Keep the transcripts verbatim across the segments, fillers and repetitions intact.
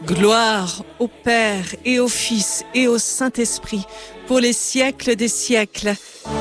Gloire au Père et au Fils et au Saint-Esprit, pour les siècles des siècles.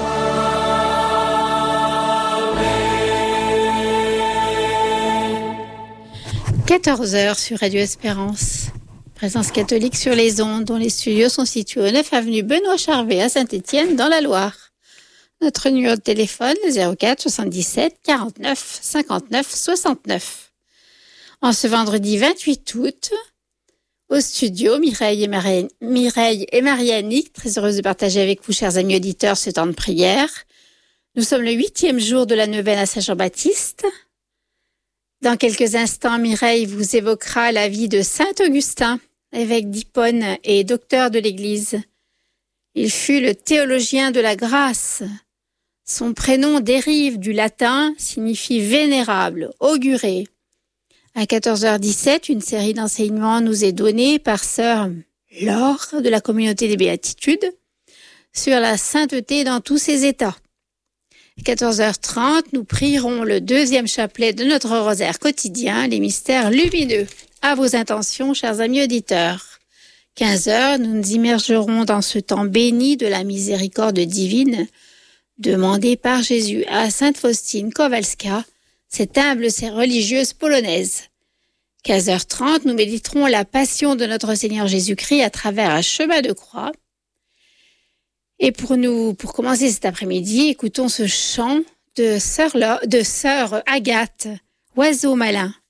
quatorze heures sur Radio Espérance. Présence catholique sur les ondes, dont les studios sont situés au neuf avenue Benoît Charvet à Saint-Étienne, dans la Loire. Notre numéro de téléphone, zéro quatre soixante-dix-sept quarante-neuf cinquante-neuf soixante-neuf. En ce vendredi vingt-huit août, au studio, Mireille et, Marie... Mireille et Marie-Annick, très heureuse de partager avec vous, chers amis auditeurs, ce temps de prière. Nous sommes le huitième jour de la neuvaine à Saint-Jean-Baptiste. Dans quelques instants, Mireille vous évoquera la vie de saint Augustin, évêque d'Hippone et docteur de l'Église. Il fut le théologien de la grâce. Son prénom dérive du latin, signifie vénérable, auguré. À quatorze heures dix-sept, une série d'enseignements nous est donnée par sœur Laure de la communauté des Béatitudes sur la sainteté dans tous ses états. À quatorze heures trente, nous prierons le deuxième chapelet de notre rosaire quotidien, les mystères lumineux. À vos intentions, chers amis auditeurs. quinze heures, nous nous immergerons dans ce temps béni de la miséricorde divine, demandé par Jésus à sainte Faustine Kowalska, cette humble religieuse polonaise. quinze heures trente, nous méditerons la passion de notre Seigneur Jésus-Christ à travers un chemin de croix. Et pour nous, pour commencer cet après-midi, écoutons ce chant de sœur, de sœur Agathe, Oiseau malin.